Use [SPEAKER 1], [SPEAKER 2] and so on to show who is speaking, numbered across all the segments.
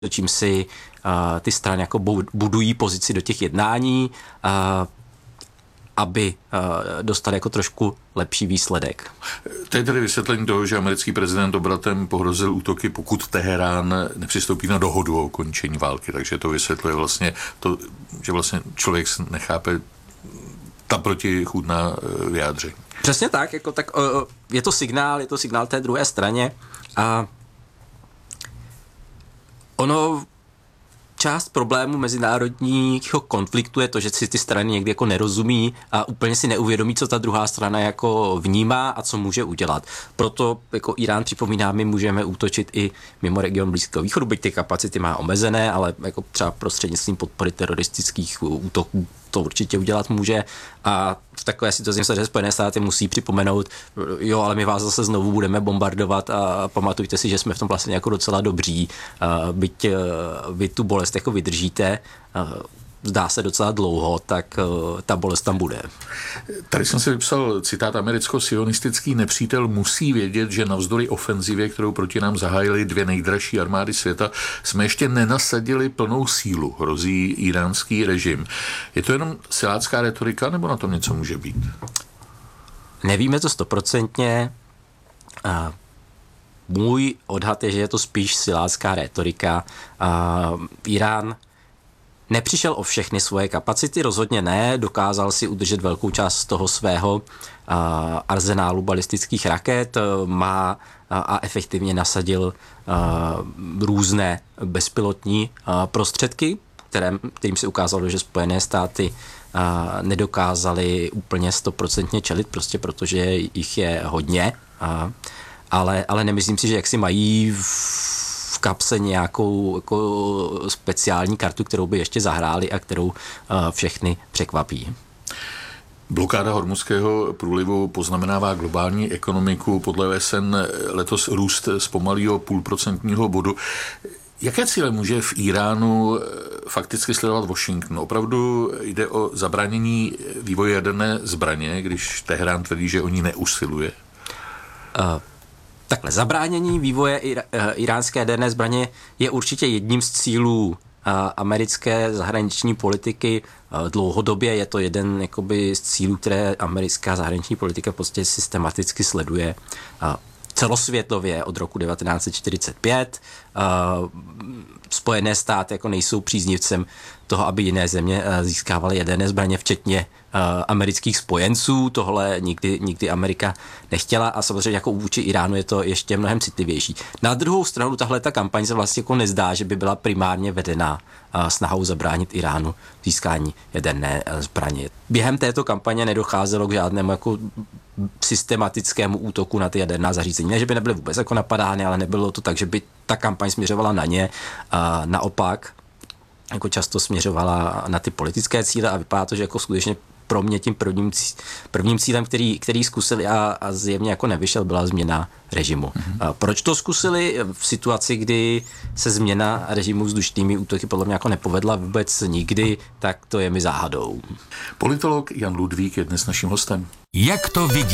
[SPEAKER 1] čím si ty strany jako budují pozici do těch jednání, aby dostali jako trošku lepší výsledek.
[SPEAKER 2] To je tedy vysvětlení toho, že americký prezident obratem pohrozil útoky, pokud Teherán nepřistoupí na dohodu o ukončení války. Takže to vysvětluje vlastně to, že vlastně člověk nechápe ta protichůdná vyjádření.
[SPEAKER 1] Přesně tak, jako tak je to signál té druhé straně a ono část problému mezinárodního konfliktu je to, že si ty strany někdy jako nerozumí a úplně si neuvědomí, co ta druhá strana jako vnímá a co může udělat. Proto jako Irán, připomíná, my můžeme útočit i mimo region Blízkého východu, byť ty kapacity má omezené, ale jako třeba prostřednictvím podpory teroristických útoků to určitě udělat může a v takové situaci se Spojené státy musí připomenout, jo, ale my vás zase znovu budeme bombardovat a pamatujte si, že jsme v tom vlastně jako docela dobří, byť vy tu bolest jako vydržíte, zdá se docela dlouho, tak ta bolest tam bude.
[SPEAKER 2] Tady jsem si vypsal citát: americko-sionistický nepřítel musí vědět, že navzdory ofenzivě, kterou proti nám zahájily dvě nejdražší armády světa, jsme ještě nenasadili plnou sílu, hrozí iránský režim. Je to jenom silácká retorika, nebo na tom něco může být?
[SPEAKER 1] Nevíme to 100%. Můj odhad je, že je to spíš silácká retorika. Irán nepřišel o všechny svoje kapacity, rozhodně ne, dokázal si udržet velkou část toho svého arzenálu balistických raket, má a efektivně nasadil různé bezpilotní prostředky, kterým se ukázalo, že Spojené státy nedokázaly úplně 100% čelit, prostě protože jich je hodně, ale nemyslím si, že jak si mají v kapse nějakou jako speciální kartu, kterou by ještě zahráli a kterou všechny překvapí.
[SPEAKER 2] Blokáda Hormuzského průlivu poznamenává globální ekonomiku. Podle OSN letos růst zpomalí o 0,5% bodu. Jaké cíle může v Iránu fakticky sledovat Washington? Opravdu jde o zabránění vývoje jaderné zbraně, když Teherán tvrdí, že o ní neusiluje?
[SPEAKER 1] Takhle, zabránění vývoje iránské jaderné zbraně je určitě jedním z cílů americké zahraniční politiky. Dlouhodobě je to jeden jakoby z cílů, které americká zahraniční politika prostě systematicky sleduje celosvětově od roku 1945. Spojené státy jako nejsou příznivcem toho, aby jiné země získávaly jaderné zbraně, včetně amerických spojenců. Tohle nikdy Amerika nechtěla a samozřejmě jako vůči Iránu je to ještě mnohem citlivější. Na druhou stranu tahle ta kampaň se vlastně jako nezdá, že by byla primárně vedená snahou zabránit Iránu získání jaderné zbraně. Během této kampaně nedocházelo k žádnému jako systematickému útoku na ty jaderná zařízení. Ne, že by nebyly vůbec jako napadány, ale nebylo to tak, že by ta kampaň směřovala na ně. Naopak jako často směřovala na ty politické cíle a vypadá to, že jako skutečně pro mě tím prvním cílem, který zkusili a zjevně jako nevyšel, byla změna režimu. Proč to zkusili v situaci, kdy se změna režimu vzdušnými útoky podle mě jako nepovedla vůbec nikdy, tak to je mi záhadou.
[SPEAKER 2] Politolog Jan Ludvík je dnes naším hostem.
[SPEAKER 3] Jak to vidí?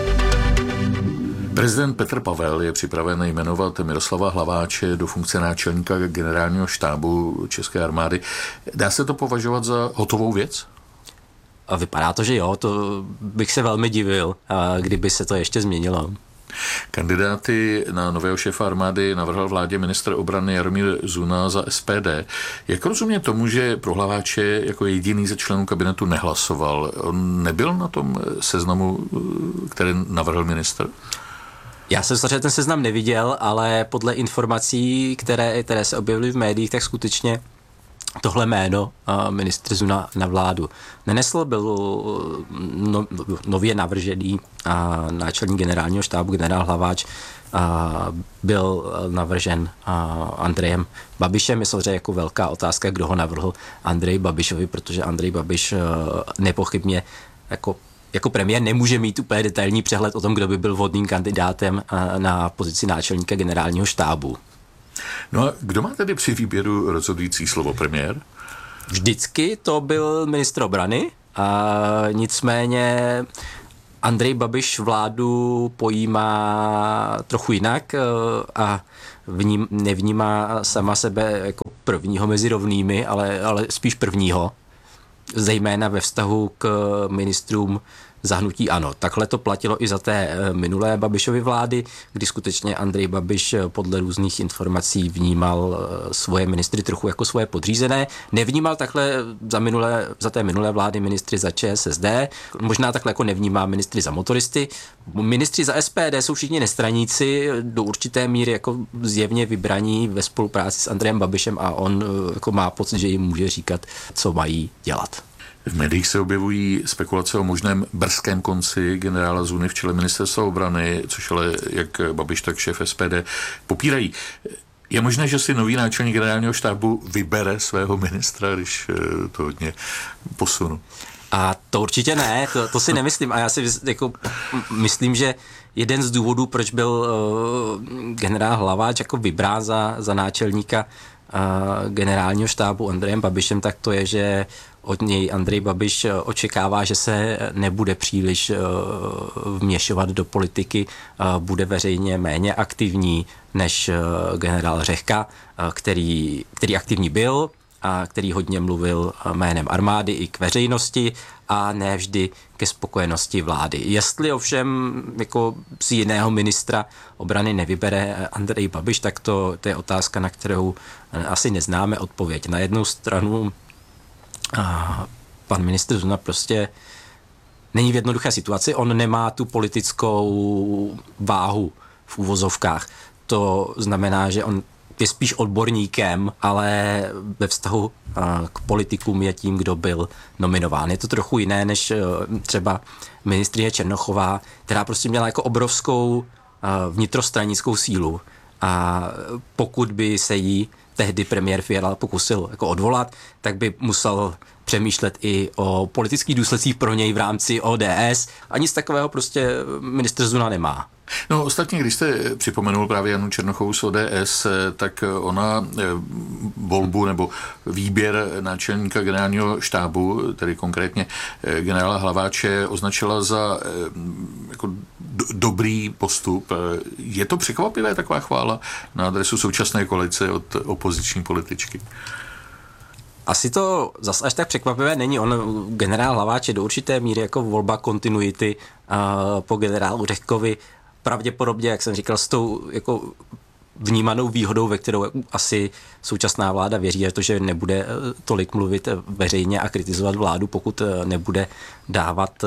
[SPEAKER 2] Prezident Petr Pavel je připraven jmenovat Miroslava Hlaváče do funkce náčelníka generálního štábu České armády. Dá se to považovat za hotovou věc?
[SPEAKER 1] A vypadá to, že jo, to bych se velmi divil, kdyby se to ještě změnilo.
[SPEAKER 2] Kandidáty na nového šéfa armády navrhl vládě ministr obrany Jaromír Zuna za SPD. Jak rozumět tomu, že pro Hlaváče jako jediný ze členů kabinetu nehlasoval? On nebyl na tom seznamu, který navrhl ministr?
[SPEAKER 1] Já jsem samozřejmě ten seznam neviděl, ale podle informací, které se objevily v médiích, tak skutečně tohle jméno ministr Zuna na vládu nenesl, byl nově navržený náčelník generálního štábu generál Hlaváč byl navržen Andrejem Babišem. Je samozřejmě jako velká otázka, kdo ho navrhl Andreji Babišovi, protože Andrej Babiš nepochybně jako premiér nemůže mít úplně detailní přehled o tom, kdo by byl vhodným kandidátem na pozici náčelníka generálního štábu.
[SPEAKER 2] No a kdo má tedy při výběru rozhodující slovo, premiér?
[SPEAKER 1] Vždycky to byl ministr obrany, nicméně Andrej Babiš vládu pojímá trochu jinak a nevnímá sama sebe jako prvního mezi rovnými, ale spíš prvního, zejména ve vztahu k ministrům za hnutí ANO. Takhle to platilo i za té minulé Babišovy vlády, kdy skutečně Andrej Babiš podle různých informací vnímal svoje ministry trochu jako svoje podřízené. Nevnímal takhle za té minulé vlády ministry za ČSSD, možná takhle jako nevnímá ministry za motoristy. Ministři za SPD jsou všichni nestraníci, do určité míry jako zjevně vybraní ve spolupráci s Andrejem Babišem a on jako má pocit, že jim může říkat, co mají dělat.
[SPEAKER 2] V médiích se objevují spekulace o možném brzkém konci generála Zuny v čele ministerstva obrany, což ale jak Babiš, tak šéf SPD popírají. Je možné, že si nový náčelník generálního štábu vybere svého ministra, když to hodně posunu?
[SPEAKER 1] A to určitě ne, to si nemyslím. A já si jako myslím, že jeden z důvodů, proč byl generál Hlaváč jako vybrán za náčelníka generálního štábu Andrejem Babišem, tak to je, že od něj Andrej Babiš očekává, že se nebude příliš vměšovat do politiky, bude veřejně méně aktivní než generál Řehka, který aktivní byl a který hodně mluvil jménem armády i k veřejnosti a ne vždy ke spokojenosti vlády. Jestli ovšem jako si jiného ministra obrany nevybere Andrej Babiš, tak to je otázka, na kterou asi neznáme odpověď. Na jednu stranu pan ministr Zuna prostě není v jednoduché situaci, on nemá tu politickou váhu v uvozovkách. To znamená, že on je spíš odborníkem, ale ve vztahu k politikům je tím, kdo byl nominován. Je to trochu jiné než třeba ministryně Černochová, která prostě měla jako obrovskou vnitrostranickou sílu. A pokud by se jí tehdy premiér Fiala pokusil jako odvolat, tak by musel přemýšlet i o politických důsledcích pro něj v rámci ODS a nic takového prostě ministr Zuna nemá.
[SPEAKER 2] No ostatně, když jste připomenul právě Janu Černochovu z ODS, tak ona volbu nebo výběr náčelníka generálního štábu, tedy konkrétně generála Hlaváče, označila za jako dobrý postup. Je to překvapivé taková chvála na adresu současné koalice od opoziční političky?
[SPEAKER 1] Asi to zase až tak překvapivé není. On, generál Hlaváč, je do určité míry jako volba kontinuity po generálu Řehkovi. Pravděpodobně, jak jsem říkal, s tou jako vnímanou výhodou, ve kterou asi současná vláda věří, je to, že nebude tolik mluvit veřejně a kritizovat vládu, pokud nebude dávat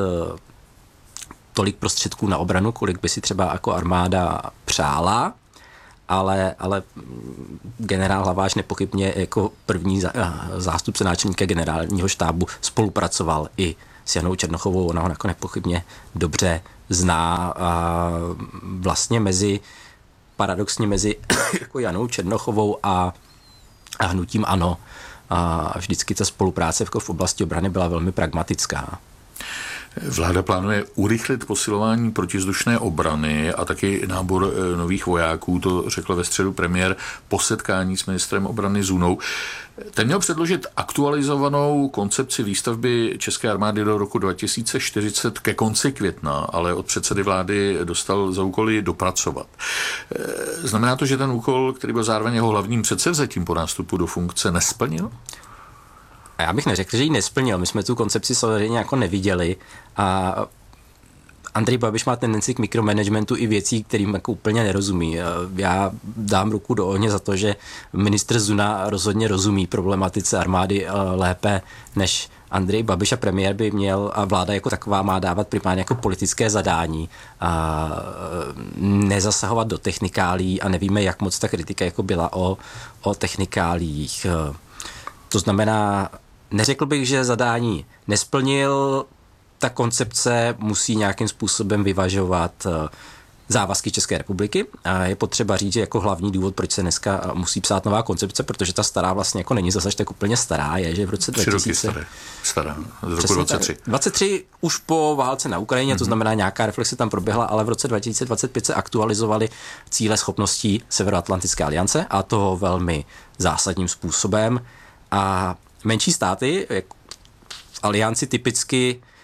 [SPEAKER 1] tolik prostředků na obranu, kolik by si třeba jako armáda přála. Ale generál Hlaváč nepochybně jako první zástupce náčelníka generálního štábu spolupracoval i s Janou Černochovou, ona ho jako nepochybně dobře zná a vlastně paradoxně mezi jako Janou Černochovou a hnutím ANO a vždycky ta spolupráce v oblasti obrany byla velmi pragmatická.
[SPEAKER 2] Vláda plánuje urychlit posilování protizdušné obrany a taky nábor nových vojáků, to řekl ve středu premiér po setkání s ministrem obrany Zunou. Ten měl předložit aktualizovanou koncepci výstavby české armády do roku 2040 ke konci května, ale od předsedy vlády dostal za úkol dopracovat. Znamená to, že ten úkol, který byl zároveň jeho hlavním předsevzetím po nástupu do funkce, nesplnil?
[SPEAKER 1] A já bych neřekl, že ji nesplnil. My jsme tu koncepci samozřejmě jako neviděli a Andrej Babiš má tendenci k mikromanagementu i věcí, kterým jako úplně nerozumí. Já dám ruku do ohně za to, že ministr Zuna rozhodně rozumí problematice armády lépe než Andrej Babiš a premiér by měl a vláda jako taková má dávat primárně jako politické zadání a nezasahovat do technikálí a nevíme, jak moc ta kritika jako byla o technikálích. To znamená, neřekl bych, že zadání nesplnil, ta koncepce musí nějakým způsobem vyvažovat závazky České republiky a je potřeba říct, že jako hlavní důvod, proč se dneska musí psát nová koncepce, protože ta stará vlastně jako není zase tak úplně stará, je, že v roce 2000...
[SPEAKER 2] stará, z roku 23.
[SPEAKER 1] 23 už po válce na Ukrajině, to znamená nějaká reflexe tam proběhla, ale v roce 2025 se aktualizovaly cíle schopností Severoatlantické aliance a to velmi zásadním způsobem a menší státy v alianci typicky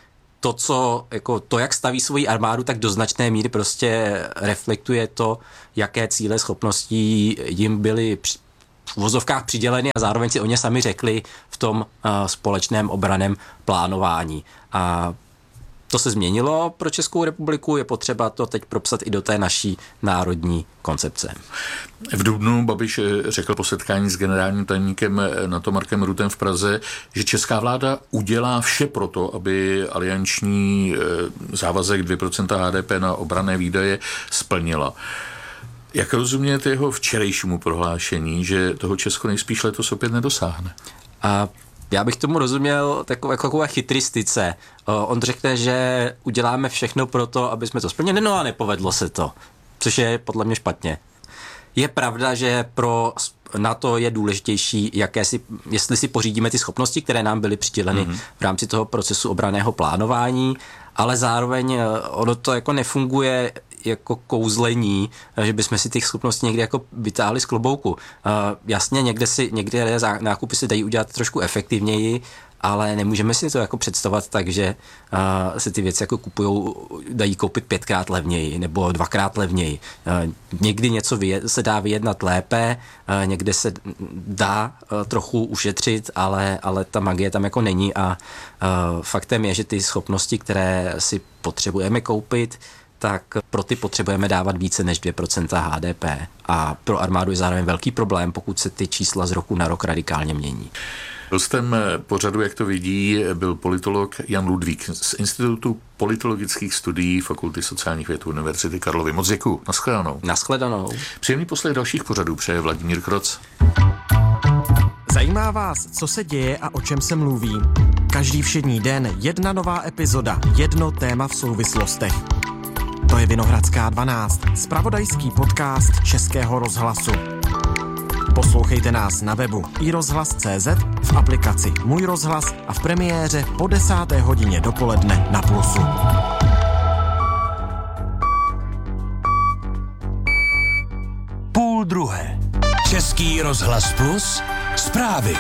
[SPEAKER 1] to, jak staví svoji armádu, tak do značné míry prostě reflektuje to, jaké cíle schopností jim byly v uvozovkách přiděleny a zároveň si o ně sami řekli v tom společném obranném plánování. A to se změnilo pro Českou republiku, je potřeba to teď propsat i do té naší národní koncepce.
[SPEAKER 2] V dubnu Babiš řekl po setkání s generálním tajemníkem NATO Markem Ruttem v Praze, že česká vláda udělá vše pro to, aby alianční závazek 2% HDP na obranné výdaje splnila. Jak rozumějete jeho včerejšímu prohlášení, že toho Česko nejspíš letos opět nedosáhne?
[SPEAKER 1] A já bych tomu rozuměl takové chytristice. On řekne, že uděláme všechno pro to, aby jsme to splnili, no a nepovedlo se to, což je podle mě špatně. Je pravda, že pro NATO je důležitější, jestli si pořídíme ty schopnosti, které nám byly přiděleny v rámci toho procesu obranného plánování, ale zároveň ono to jako nefunguje jako kouzlení, že bychom si těch schopností někdy jako vytáhli z klobouku. Jasně, někde nákupy se dají udělat trošku efektivněji, ale nemůžeme si to jako představovat tak, že se ty věci jako dají koupit 5krát levněji nebo 2krát levněji. Někdy něco se dá vyjednat lépe, někde se dá trochu ušetřit, ale ta magie tam jako není a faktem je, že ty schopnosti, které si potřebujeme koupit, tak pro ty potřebujeme dávat více než 2% HDP. A pro armádu je zároveň velký problém, pokud se ty čísla z roku na rok radikálně mění.
[SPEAKER 2] Hostem pořadu, jak to vidí, byl politolog Jan Ludvík z Institutu politologických studií Fakulty sociálních věd Univerzity Karlovy. Moc děkuju. Naschledanou.
[SPEAKER 1] Naschledanou.
[SPEAKER 2] Příjemný poslech dalších pořadů přeje Vladimír Kroc.
[SPEAKER 3] Zajímá vás, co se děje a o čem se mluví? Každý všední den jedna nová epizoda, jedno téma v souvislostech. To je Vinohradská 12, zpravodajský podcast Českého rozhlasu. Poslouchejte nás na webu iRozhlas.cz, v aplikaci Můj rozhlas a v premiéře po 10. hodině dopoledne na Plusu.
[SPEAKER 4] Půl druhé. Český rozhlas Plus, zprávy.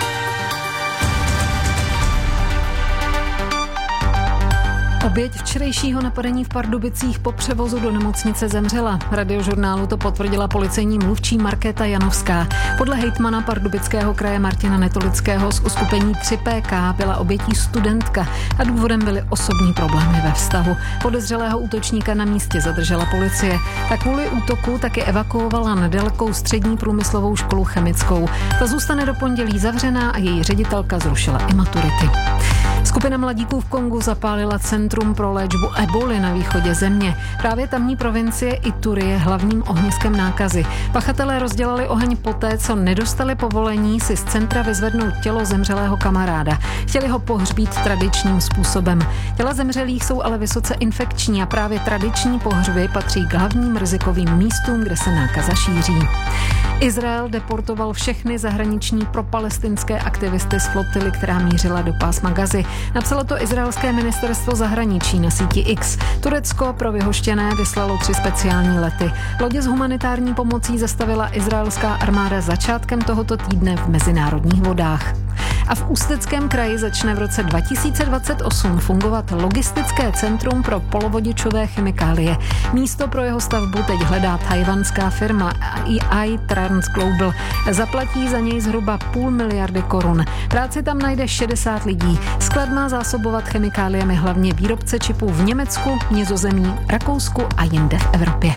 [SPEAKER 5] Oběť včerejšího napadení v Pardubicích po převozu do nemocnice zemřela. Radiožurnálu to potvrdila policejní mluvčí Markéta Janovská. Podle hejtmana Pardubického kraje Martina Netolického z uskupení 3PK byla obětí studentka a důvodem byly osobní problémy ve vztahu. Podezřelého útočníka na místě zadržela policie. Tak kvůli útoku taky evakuovala nedalekou střední průmyslovou školu chemickou. Ta zůstane do pondělí zavřená a její ředitelka zrušila i maturity. Skupina mladíků v Kongu zapálila centrum pro léčbu eboly na východě země. Právě tamní provincie Ituri je hlavním ohniskem nákazy. Pachatelé rozdělali oheň poté, co nedostali povolení si z centra vyzvednout tělo zemřelého kamaráda. Chtěli ho pohřbít tradičním způsobem. Těla zemřelých jsou ale vysoce infekční a právě tradiční pohřby patří k hlavním rizikovým místům, kde se nákaza šíří. Izrael deportoval všechny zahraniční propalestinské aktivisty z flotily, která mířila do pásma Gazy. Napsalo to izraelské ministerstvo zahraničí na síti X. Turecko pro vyhoštěné vyslalo 3 speciální lety. Lodě s humanitární pomocí zastavila izraelská armáda začátkem tohoto týdne v mezinárodních vodách. A v Ústeckém kraji začne v roce 2028 fungovat logistické centrum pro polovodičové chemikálie. Místo pro jeho stavbu teď hledá tchajwanská firma EI Transglobal. Zaplatí za něj zhruba 500 miliardy korun. Práci tam najde 60 lidí. Sklad má zásobovat chemikáliemi hlavně výrobce čipů v Německu, Nizozemí, Rakousku a jinde v Evropě.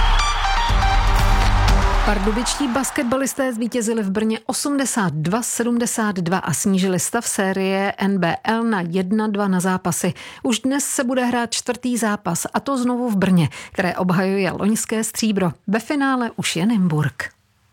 [SPEAKER 5] Pardubičtí basketbalisté zvítězili v Brně 82-72 a snížili stav série NBL na 1-2 na zápasy. Už dnes se bude hrát 4. zápas, a to znovu v Brně, které obhajuje loňské stříbro. Ve finále už je Nymburk.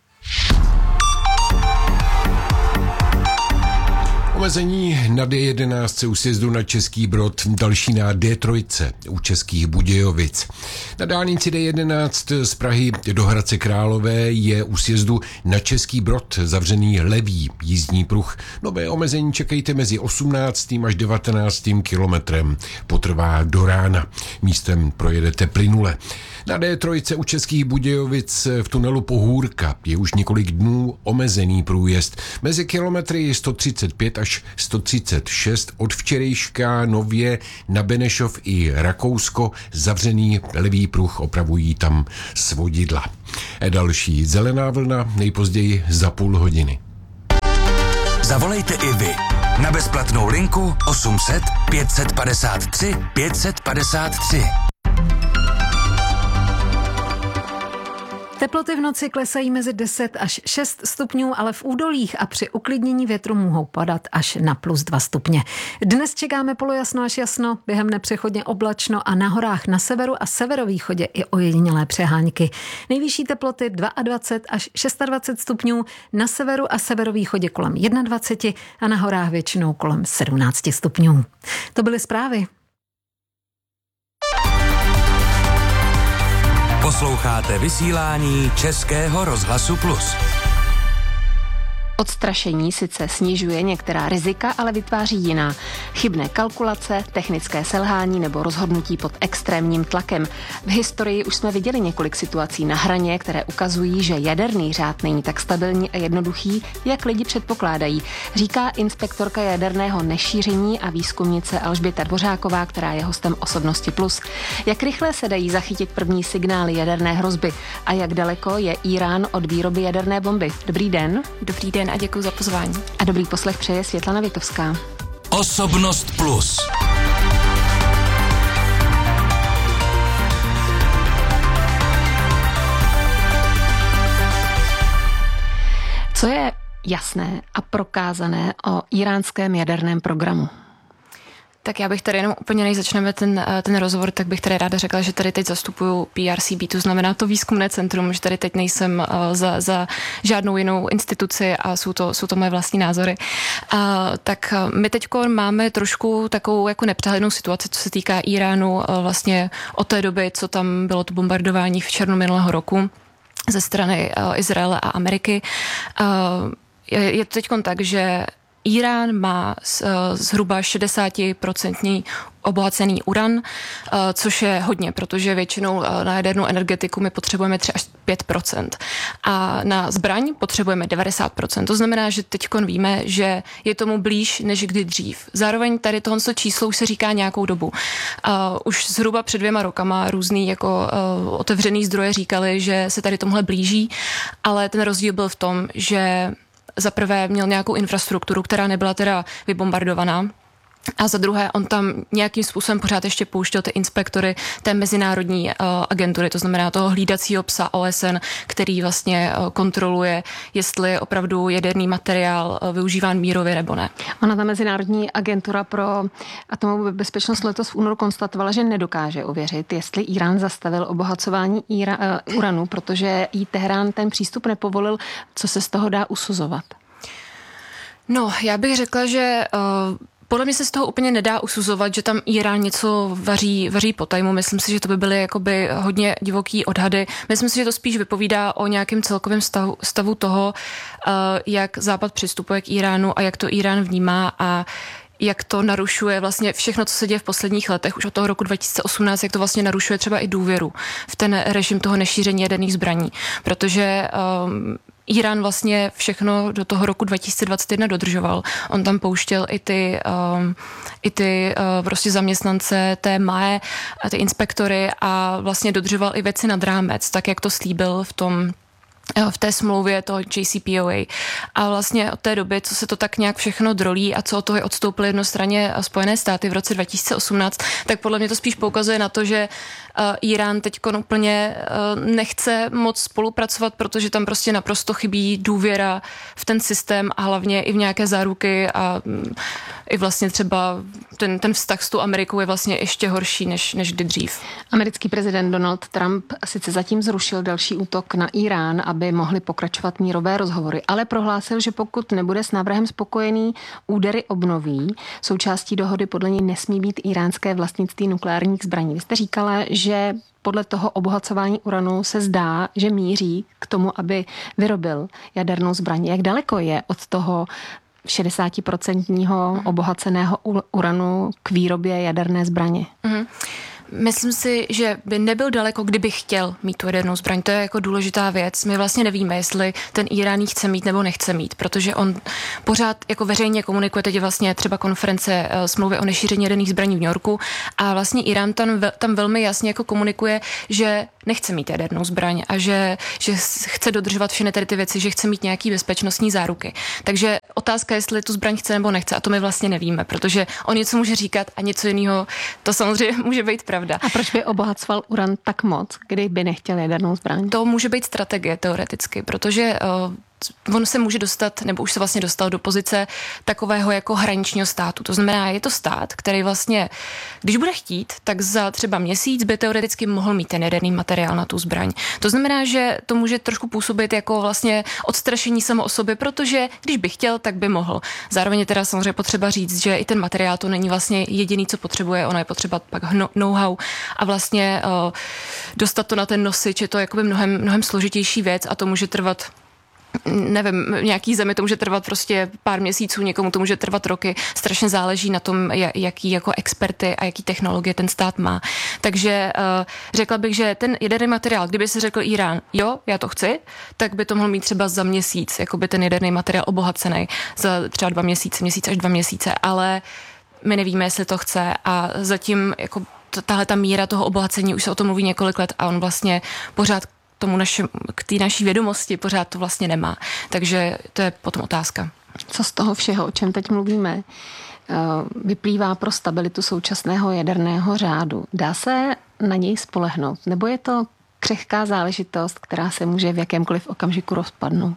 [SPEAKER 6] Omezení na D11 u sjezdu na Český Brod, další na D3 u Českých Budějovic. Na dálnici D11 z Prahy do Hradce Králové je u sjezdu na Český Brod zavřený levý jízdní pruh. Nové omezení čekejte mezi 18. až 19. kilometrem. Potrvá do rána. Místem projedete plynule. Na D3 u Českých Budějovic v tunelu Pohůrka je už několik dnů omezený průjezd. Mezi kilometry 135 až až 136. Od včerejška nově na Benešov i Rakousko zavřený levý pruh, opravují tam svodidla. Další zelená vlna nejpozději za půl hodiny.
[SPEAKER 4] Zavolejte i vy na bezplatnou linku 800 553 553.
[SPEAKER 5] Teploty v noci klesají mezi 10 až 6 stupňů, ale v údolích a při uklidnění větru mohou padat až na +2 stupně. Dnes čekáme polojasno až jasno, během nepřechodně oblačno a na horách na severu a severovýchodě i ojedinělé přehánky. Nejvyšší teploty 22 až 26 stupňů, na severu a severovýchodě kolem 21 a na horách většinou kolem 17 stupňů. To byly zprávy.
[SPEAKER 4] Posloucháte vysílání Českého rozhlasu Plus.
[SPEAKER 7] Odstrašení sice snižuje některá rizika, ale vytváří jiná. Chybné kalkulace, technické selhání nebo rozhodnutí pod extrémním tlakem. V historii už jsme viděli několik situací na hraně, které ukazují, že jaderný řád není tak stabilní a jednoduchý, jak lidi předpokládají, říká inspektorka jaderného nešíření a výzkumnice Alžběta Dvořáková, která je hostem Osobnosti Plus. Jak rychle se dají zachytit první signály jaderné hrozby a jak daleko je Írán od výroby jaderné bomby? Dobrý den.
[SPEAKER 8] Dobrý den a děkuji za pozvání.
[SPEAKER 7] A dobrý poslech přeje Světlana Vitovská.
[SPEAKER 4] Osobnost Plus.
[SPEAKER 7] Co je jasné a prokázané o íránském jaderném programu?
[SPEAKER 8] Tak já bych tady jenom úplně, než začneme ten rozhovor, tak bych tady ráda řekla, že tady teď zastupuju PRCB, to znamená to výzkumné centrum, že tady teď nejsem za žádnou jinou instituci a jsou to moje vlastní názory. Tak my teď máme trošku takovou jako nepřehlednou situaci, co se týká Iránu vlastně od té doby, co tam bylo to bombardování v červnu minulého roku ze strany Izraele a Ameriky. Je to teď tak, že Irán má zhruba 60% obohacený uran, což je hodně, protože většinou na jadernou energetiku my potřebujeme 3 až 5%. A na zbraň potřebujeme 90%. To znamená, že teď víme, že je tomu blíž než kdy dřív. Zároveň tady tohle číslo už se říká nějakou dobu. Už zhruba před 2 rokama různý jako otevřený zdroje říkali, že se tady tomuhle blíží, ale ten rozdíl byl v tom, že za prvé měl nějakou infrastrukturu, která nebyla teda vybombardovaná, a za druhé on tam nějakým způsobem pořád ještě pouštěl ty inspektory té mezinárodní agentury, to znamená toho hlídacího psa OSN, který vlastně kontroluje, jestli je opravdu jaderný materiál využíván mírově nebo ne.
[SPEAKER 7] Ona ta mezinárodní agentura pro atomovou bezpečnost letos v únoru konstatovala, že nedokáže ověřit, jestli Irán zastavil obohacování uranu, protože jí Teherán ten přístup nepovolil. Co se z toho dá usuzovat?
[SPEAKER 8] No, já bych řekla, že podle mě se z toho úplně nedá usuzovat, že tam Irán něco vaří po tajmu. Myslím si, že to by byly jakoby hodně divoký odhady. Myslím si, že to spíš vypovídá o nějakém celkovém stavu toho, jak Západ přistupuje k Iránu a jak to Irán vnímá a jak to narušuje vlastně všechno, co se děje v posledních letech, už od toho roku 2018, jak to vlastně narušuje třeba i důvěru v ten režim toho nešíření jaderných zbraní. Protože Irán vlastně všechno do toho roku 2021 dodržoval. On tam pouštěl i ty prostě zaměstnance té MAE, ty inspektory a vlastně dodržoval i věci nad rámec, tak jak to slíbil v té smlouvě toho JCPOA. A vlastně od té doby, co se to tak nějak všechno drolí a co od toho je odstoupily jednostranně Spojené státy v roce 2018, tak podle mě to spíš poukazuje na to, že Irán teď úplně nechce moc spolupracovat, protože tam prostě naprosto chybí důvěra v ten systém a hlavně i v nějaké záruky a i vlastně třeba ten vztah s tou Amerikou je vlastně ještě horší než kdy dřív.
[SPEAKER 7] Americký prezident Donald Trump sice zatím zrušil další útok na Irán, aby mohly pokračovat mírové rozhovory, ale prohlásil, že pokud nebude s návrhem spokojený, údery obnoví. Součástí dohody podle něj nesmí být iránské vlastnictví nukleárních zbraní. Vy jste říkala, že podle toho obohacování uranu se zdá, že míří k tomu, aby vyrobil jadernou zbraň. Jak daleko je od toho 60% obohaceného uranu k výrobě jaderné zbraně?
[SPEAKER 8] Myslím si, že by nebyl daleko, kdyby chtěl mít tu jadernou zbraň. To je jako důležitá věc. My vlastně nevíme, jestli ten Irán ji chce mít nebo nechce mít, protože on pořád jako veřejně komunikuje, teď je vlastně třeba konference smlouvy o nešíření jaderných zbraní v New Yorku a vlastně Irán tam velmi jasně jako komunikuje, že nechce mít jadernou zbraň a že chce dodržovat všechny tady ty věci, že chce mít nějaký bezpečnostní záruky. Takže otázka, jestli tu zbraň chce nebo nechce, a to my vlastně nevíme, protože on něco může říkat a něco jiného, to samozřejmě může být pravda.
[SPEAKER 7] A proč by obohacoval uran tak moc, kdyby nechtěl jadernou zbraň?
[SPEAKER 8] To může být strategie teoreticky, protože on se může dostat, nebo už se vlastně dostal do pozice takového jako hraničního státu. To znamená, je to stát, který vlastně, když bude chtít, tak za třeba měsíc by teoreticky mohl mít ten jaderný materiál na tu zbraň. To znamená, že to může trošku působit jako vlastně odstrašení samo o sobě, protože když by chtěl, tak by mohl. Zároveň je teda samozřejmě potřeba říct, že i ten materiál to není vlastně jediný, co potřebuje, ono je potřeba pak know-how a vlastně dostat to na ten nosič, je to jakoby mnohem složitější věc a to může trvat, nevím, nějaký zemi to může trvat prostě pár měsíců, někomu to může trvat roky, strašně záleží na tom, jaký jako experty a jaký technologie ten stát má. Takže řekla bych, že ten jaderný materiál, kdyby se řekl Irán, jo, já to chci, tak by to mohl mít třeba za měsíc, jako by ten jaderný materiál obohacený za třeba 2 měsíce, měsíc až 2 měsíce, ale my nevíme, jestli to chce a zatím jako tahle ta míra toho obohacení, už se o tom mluví několik let a on vlastně pořád k té naší vědomosti pořád to vlastně nemá. Takže to je potom otázka.
[SPEAKER 7] Co z toho všeho, o čem teď mluvíme, vyplývá pro stabilitu současného jaderného řádu? Dá se na něj spolehnout? Nebo je to křehká záležitost, která se může v jakémkoliv okamžiku rozpadnout?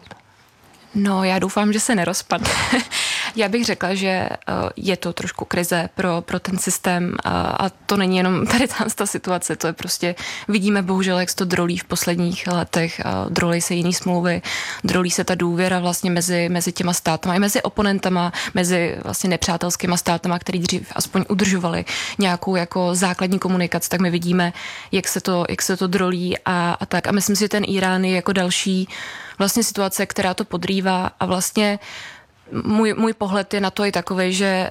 [SPEAKER 7] No, já doufám, že se nerozpadne. Já bych řekla, že je to trošku krize pro ten systém a to není jenom tady ta situace, to je prostě, vidíme bohužel, jak se to drolí v posledních letech, drolí se jiný smlouvy, drolí se ta důvěra vlastně mezi těma státama i mezi oponentama, mezi vlastně nepřátelskýma státama, který dřív aspoň udržovali nějakou jako základní komunikaci, tak my vidíme, jak se to drolí a tak. A myslím si, že ten Irán je jako další vlastně situace, která to podrývá a vlastně můj pohled je na to i takový, že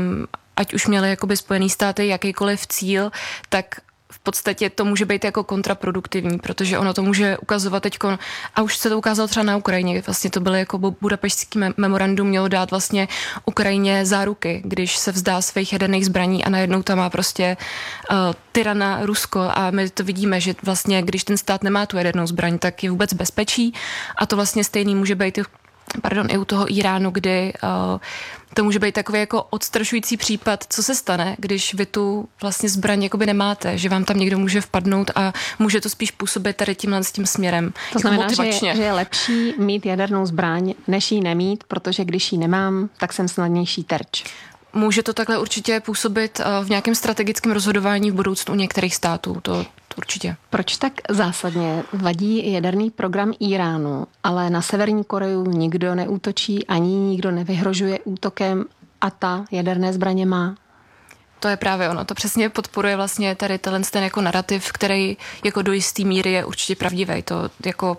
[SPEAKER 7] ať už měli jakoby Spojený státy jakýkoliv cíl, tak v podstatě to může být jako kontraproduktivní, protože ono to může ukazovat teďko, a už se to ukázalo třeba na Ukrajině, vlastně to bylo jako Budapešťský memorandum mělo dát vlastně Ukrajině záruky, když se vzdá svých jaderných zbraní a najednou tam má prostě tyrana Rusko a my to vidíme, že vlastně když ten stát nemá tu jadernou zbraň, tak je vůbec bezpečí a to vlastně stejný může být i u toho Iránu, kdy to může být takový jako odstrašující případ, co se stane, když vy tu vlastně zbraň jakoby nemáte, že vám tam někdo může vpadnout a může to spíš působit tady s tím směrem. To znamená, že je lepší mít jadernou zbraň, než ji nemít, protože když ji nemám, tak jsem snadnější terč.
[SPEAKER 8] Může to takhle určitě působit v nějakém strategickém rozhodování v budoucnu některých států, to určitě.
[SPEAKER 7] Proč tak zásadně vadí jaderný program Iránu, ale na Severní Koreu nikdo neútočí, ani nikdo nevyhrožuje útokem a ta jaderné zbraně má?
[SPEAKER 8] To je právě ono, to přesně podporuje vlastně tady ten jako narrativ, který jako do jistý míry je určitě pravdivý. To jako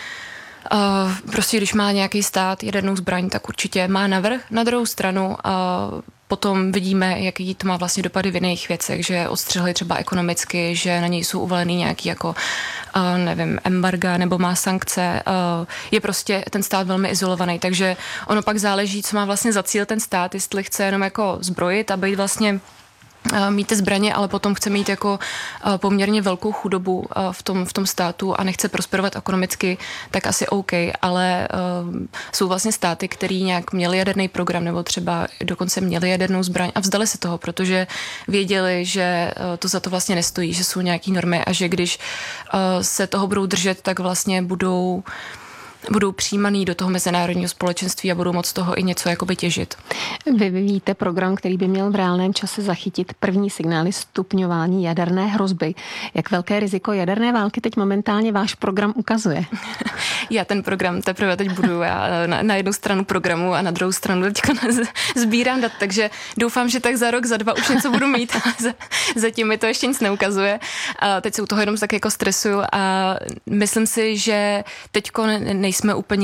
[SPEAKER 8] prostě když má nějaký stát jadernou zbraň, tak určitě má navrch. Na druhou stranu potom vidíme, jaký to má vlastně dopady v jiných věcech, že odstřihli třeba ekonomicky, že na něj jsou uvaleny nějaký jako, nevím, embarga nebo má sankce. Je prostě ten stát velmi izolovaný, takže ono pak záleží, co má vlastně za cíl ten stát, jestli chce jenom jako zbrojit a být vlastně mít ty zbraně, ale potom chce mít jako poměrně velkou chudobu v tom státu a nechce prosperovat ekonomicky, tak asi OK, ale jsou vlastně státy, který nějak měli jaderný program nebo třeba dokonce měli jadernou zbraň a vzdali se toho, protože věděli, že to za to vlastně nestojí, že jsou nějaký normy a že když se toho budou držet, tak vlastně budou přijímaný do toho mezinárodního společenství a budou moc toho i něco jakoby těžit.
[SPEAKER 7] Vy vyvíjíte program, který by měl v reálném čase zachytit první signály stupňování jaderné hrozby. Jak velké riziko jaderné války teď momentálně váš program ukazuje?
[SPEAKER 8] Já ten program teprve teď budu na jednu stranu programu a na druhou stranu teďka sbírám dat, takže doufám, že tak za rok, za 2 už něco budu mít. Zatím mi to ještě nic neukazuje. Teď se u toho jenom tak jako stresuju a myslím si, že teďko nejsme úplně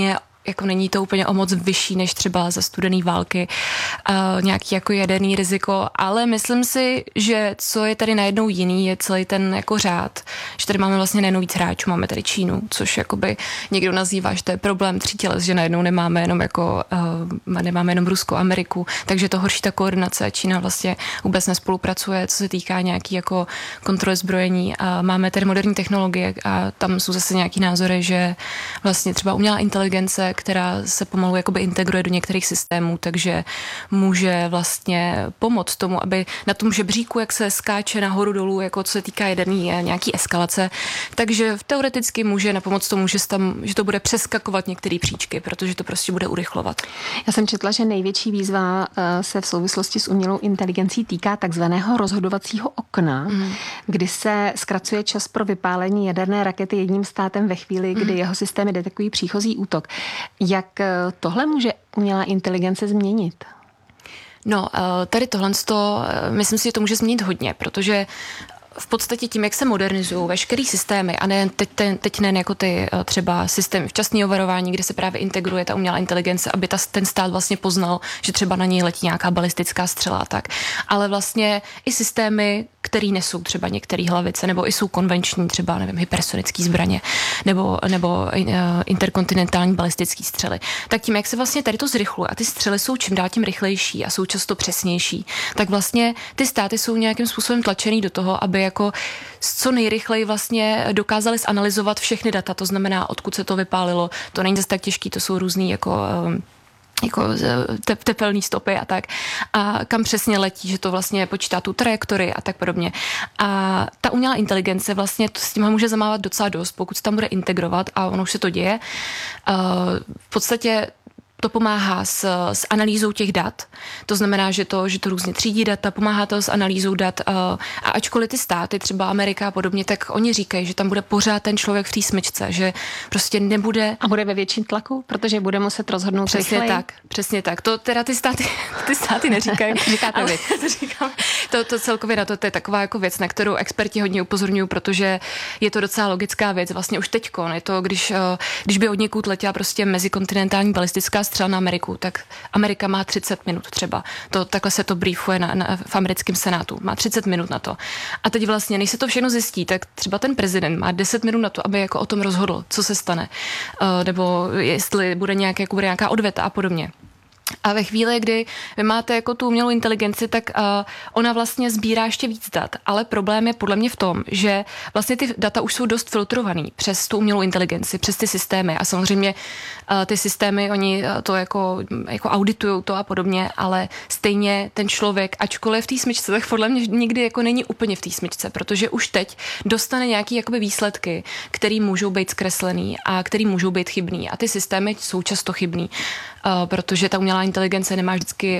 [SPEAKER 8] jako není to úplně o moc vyšší než třeba za studené války, nějaký jako jaderný riziko, ale myslím si, že co je tady najednou jiný, je celý ten jako řád, že tady máme vlastně najednou víc hráčů, máme tady Čínu, což jakoby někdo nazývá, že to je problém 3 těles, že najednou nemáme jenom Rusko, Ameriku, takže to horší ta koordinace. Čína vlastně vůbec nespolupracuje, co se týká nějaký jako kontroly zbrojení a máme tady moderní technologie a tam jsou zase nějaký názory, že vlastně třeba umělá inteligence, která se pomalu jakoby integruje do některých systémů, takže může vlastně pomoct tomu, aby na tom žebříku, jak se skáče nahoru dolů, jako co se týká jaderný nějaký eskalace, takže teoreticky může napomoct tomu, že to bude přeskakovat některé příčky, protože to prostě bude urychlovat.
[SPEAKER 7] Já jsem četla, že největší výzva se v souvislosti s umělou inteligencí týká takzvaného rozhodovacího okna, kdy se zkracuje čas pro vypálení jaderné rakety jedním státem ve chvíli, kdy jeho systémy detekují příchozí útok. Jak tohle může umělá inteligence změnit?
[SPEAKER 8] No, tady tohle, myslím si, že to může změnit hodně, protože v podstatě tím, jak se modernizují veškerý systémy a ne teď nejen jako ty třeba systémy včasného varování, kde se právě integruje ta umělá inteligence, aby ten stát vlastně poznal, že třeba na něj letí nějaká balistická střela a tak. Ale vlastně i systémy, který nesou třeba některé hlavice, nebo i jsou konvenční, třeba, nevím, hypersonické zbraně, nebo interkontinentální balistické střely. Tak tím, jak se vlastně tady to zrychluje a ty střely jsou čím dál tím rychlejší a jsou často přesnější, tak vlastně ty státy jsou nějakým způsobem tlačený do toho, aby jako co nejrychleji vlastně dokázali zanalyzovat všechny data, to znamená, odkud se to vypálilo, to není zase tak těžký, to jsou různý jako tepelné stopy a tak. A kam přesně letí, že to vlastně počítá tu trajektorii a tak podobně. A ta umělá inteligence vlastně s tím může zamávat docela dost, pokud se tam bude integrovat a ono už se to děje. V podstatě to pomáhá s analýzou těch dat. To znamená, že to různě třídí data, pomáhá to s analýzou dat. A ačkoliv ty státy, třeba Amerika a podobně, tak oni říkají, že tam bude pořád ten člověk v té smyčce, že prostě nebude...
[SPEAKER 7] A bude ve větším tlaku, protože bude muset rozhodnout
[SPEAKER 8] přesně tak, přesně tak. To teda ty státy neříkají.
[SPEAKER 7] Říkáte vy.
[SPEAKER 8] To celkově na to je taková jako věc, na kterou experti hodně upozorňují, protože je to docela logická věc. Vlastně už teďko, je to, když by od někud letěla prostě mezikontinentální balistická střela na Ameriku, tak Amerika má 30 minut třeba. Takhle se to briefuje v americkém senátu. Má 30 minut na to. A teď vlastně, než se to všechno zjistí, tak třeba ten prezident má 10 minut na to, aby jako o tom rozhodl, co se stane. Nebo jestli bude nějaká odveta a podobně. A ve chvíli, kdy vy máte jako tu umělou inteligenci, tak ona vlastně sbírá ještě víc dat. Ale problém je podle mě v tom, že vlastně ty data už jsou dost filtrovaný přes tu umělou inteligenci, přes ty systémy. A samozřejmě ty systémy, oni to jako auditujou to a podobně, ale stejně ten člověk, ačkoliv v té smyčce, tak podle mě nikdy jako není úplně v té smyčce, protože už teď dostane nějaký jakoby výsledky, které můžou být zkreslený a které můžou být chybný. A ty systémy jsou často chybný, protože ta umělá inteligence nemá vždycky,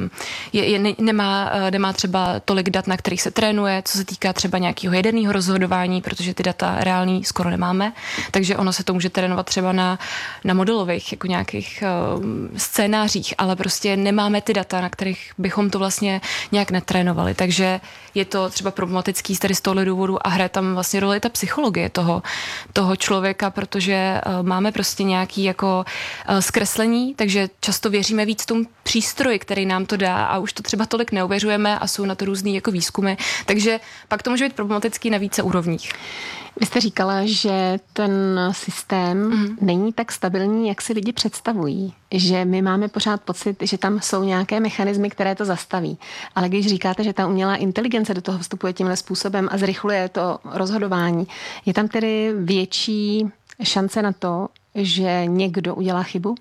[SPEAKER 8] nemá třeba tolik dat, na kterých se trénuje, co se týká třeba nějakého jaderného rozhodování, protože ty data reální skoro nemáme, takže ono se to může trénovat třeba na modelových jako nějakých scénářích, ale prostě nemáme ty data, na kterých bychom to vlastně nějak netrénovali, takže je to třeba problematický tady z tohohle důvodu a hraje tam vlastně roli ta psychologie toho člověka, protože máme prostě nějaký jako zkreslení, takže často věříme víc tomu přístroji, který nám to dá a už to třeba tolik neuvěřujeme a jsou na to různý jako výzkumy, takže pak to může být problematický na více úrovních.
[SPEAKER 7] Vy jste říkala, že ten systém není tak stabilní, jak si lidi představují. Že my máme pořád pocit, že tam jsou nějaké mechanismy, které to zastaví. Ale když říkáte, že ta umělá inteligence do toho vstupuje tímhle způsobem a zrychluje to rozhodování, je tam tedy větší šance na to, že někdo udělá chybu?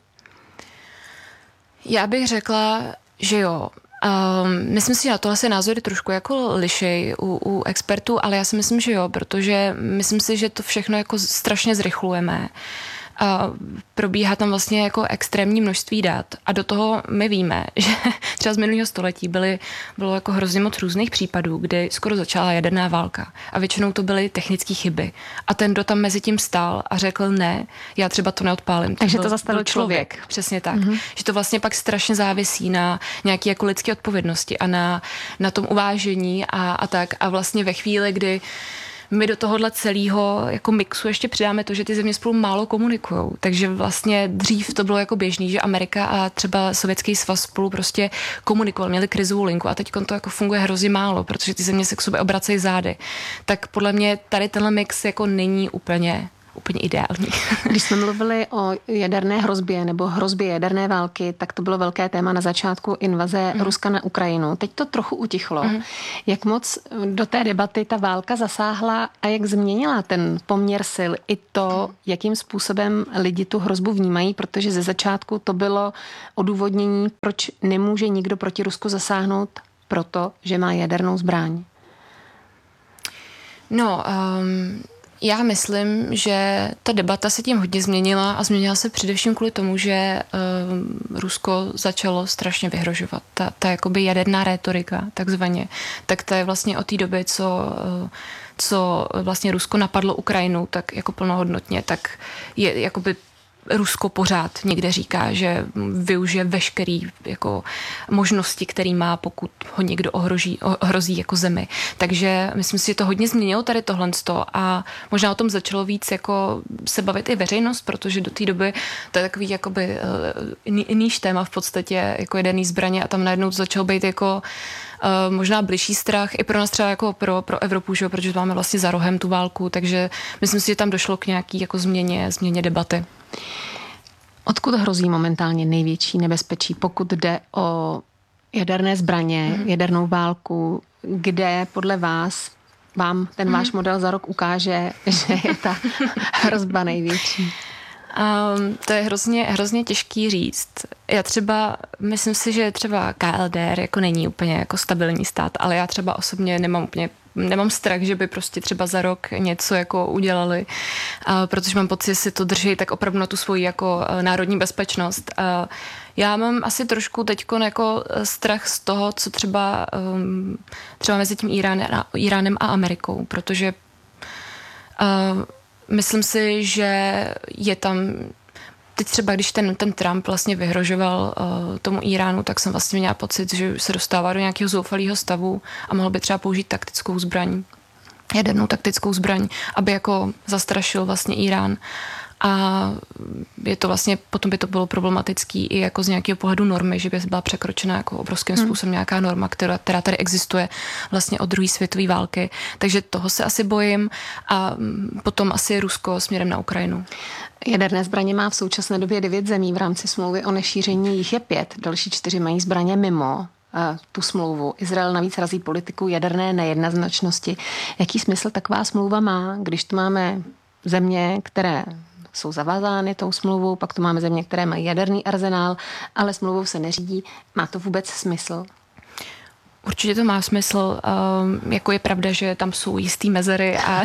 [SPEAKER 8] Já bych řekla, že jo. Myslím si, že na tohle se názory trošku jako lišej u expertů, ale já si myslím, že jo, protože myslím si, že to všechno jako strašně zrychlujeme. A probíhá tam vlastně jako extrémní množství dat a do toho my víme, že třeba z minulého století bylo jako hrozně moc různých případů, kdy skoro začala jaderná válka a většinou to byly technické chyby a ten, kdo tam mezi tím stál a řekl ne, já třeba to neodpálím.
[SPEAKER 7] Takže to zastavil člověk.
[SPEAKER 8] Přesně tak. Že to vlastně pak strašně závisí na nějaké jako lidské odpovědnosti a na tom uvážení a tak a vlastně ve chvíli, kdy my do tohohle celého jako mixu ještě přidáme to, že ty země spolu málo komunikujou. Takže vlastně dřív to bylo jako běžný, že Amerika a třeba Sovětský svaz spolu prostě komunikovali, měli krizovou linku a teď to jako funguje hrozně málo, protože ty země se k sobě obracejí zády. Tak podle mě tady tenhle mix jako není úplně ideální.
[SPEAKER 7] Když jsme mluvili o jaderné hrozbě nebo hrozbě jaderné války, tak to bylo velké téma na začátku invaze Ruska na Ukrajinu. Teď to trochu utichlo. Jak moc do té debaty ta válka zasáhla a jak změnila ten poměr sil i to, jakým způsobem lidi tu hrozbu vnímají, protože ze začátku to bylo odůvodnění, proč nemůže nikdo proti Rusku zasáhnout, proto, že má jadernou zbraň.
[SPEAKER 8] No, já myslím, že ta debata se tím hodně změnila a změnila se především kvůli tomu, že Rusko začalo strašně vyhrožovat. Ta jakoby jaderná rétorika, takzvaně, tak to je vlastně od té doby, co vlastně Rusko napadlo Ukrajinu, tak jako plnohodnotně, tak je jakoby Rusko pořád někde říká, že využije veškerý jako možnosti, který má, pokud ho někdo ohrozí jako zemi. Takže myslím si, že to hodně změnilo tady tohleto a možná o tom začalo víc jako se bavit i veřejnost, protože do té doby to je takový jakoby níž téma v podstatě jako jaderný zbraně a tam najednou to začalo být jako možná bližší strach i pro nás třeba jako pro Evropu, že? Protože máme vlastně za rohem tu válku, takže myslím si, že tam došlo k nějaký jako změně debaty.
[SPEAKER 7] Odkud hrozí momentálně největší nebezpečí, pokud jde o jaderné zbraně, jadernou válku, kde podle vás vám ten váš model za rok ukáže, že je ta hrozba největší?
[SPEAKER 8] To je hrozně těžký říct. Já třeba, myslím si, že třeba KLDR jako není úplně jako stabilní stát, ale já třeba osobně nemám strach, že by prostě třeba za rok něco jako udělali, protože mám pocit, že si to drží tak opravdu na tu svoji jako národní bezpečnost. Já mám asi trošku teďko jako strach z toho, co třeba mezi tím Iránem a Amerikou, protože myslím si, že je tam teď třeba, když ten Trump vlastně vyhrožoval tomu Iránu, tak jsem vlastně měla pocit, že se dostává do nějakého zoufalého stavu a mohl by třeba použít taktickou zbraň, jadernou taktickou zbraň, aby jako zastrašil vlastně Irán. A je to vlastně, potom by to bylo problematický i jako z nějakého pohledu normy, že by byla překročena jako obrovským způsobem nějaká norma, která tady existuje vlastně od druhé světové války. Takže toho se asi bojím a potom asi Rusko směrem na Ukrajinu.
[SPEAKER 7] Jaderné zbraně má v současné době 9 zemí v rámci smlouvy o nešíření, jich je 5, další 4 mají zbraně mimo tu smlouvu. Izrael navíc razí politiku jaderné nejednoznačnosti. Jaký smysl taková smlouva má, když tu máme země, které jsou zavázány tou smlouvou, pak tu máme země, které mají jaderný arzenál, ale smlouvou se neřídí. Má to vůbec smysl?
[SPEAKER 8] Určitě to má smysl. Jako je pravda, že tam jsou jistý mezery a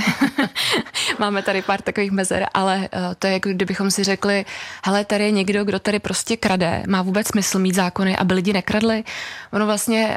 [SPEAKER 8] máme tady pár takových mezer, ale to je jako kdybychom si řekli, hele, tady je někdo, kdo tady prostě krade. Má vůbec smysl mít zákony, aby lidi nekradli? Ono vlastně